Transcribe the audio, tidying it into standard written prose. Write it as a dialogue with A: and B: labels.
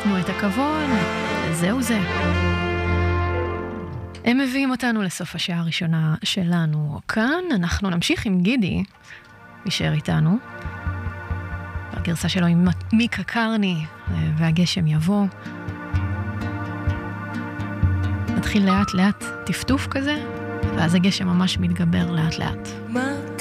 A: תנו את הכבוד, זהו זה. הם מביאים אותנו לסוף השעה הראשונה שלנו כאן. אנחנו נמשיך עם גידי, יישאר איתנו. הגרסה שלו עם מיקה קרני, והגשם יבוא. מתחיל לאט לאט טפטוף כזה, ואז הגשם ממש מתגבר לאט לאט.
B: מה